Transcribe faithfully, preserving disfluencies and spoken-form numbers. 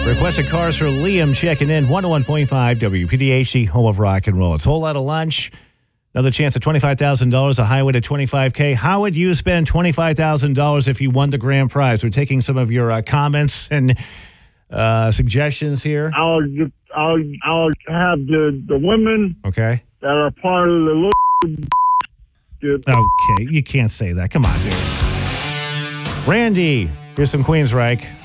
Requested cars for Liam checking in. one oh one point five W P D H, the home of rock and roll. It's a whole lot of lunch. Another chance at twenty-five thousand dollars, a highway to twenty-five K. How would you spend twenty-five thousand dollars if you won the grand prize? We're taking some of your uh, comments and uh, suggestions here. I'll, I'll, I'll have the, the women Okay. that are part of the little. Okay, you can't say that. Come on, dude. Randy, here's some Queensryche.